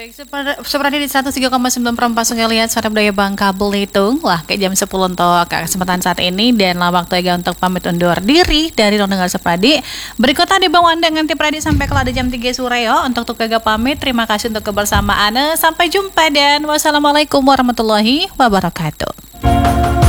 Baik, seperti di 103,9 perempat Sungai Liat, suara budaya Bangka Belitung. Wah, kayak jam 10 untuk kesempatan saat ini. Dan lah waktu ya untuk pamit undur diri dari Ruang Dengar Sepradi. Berikutnya di bawah Anda nganti Pradi sampai ke jam 3 sore ya. Untuk tukaga pamit, terima kasih untuk kebersamaan. Sampai jumpa dan wassalamualaikum warahmatullahi wabarakatuh.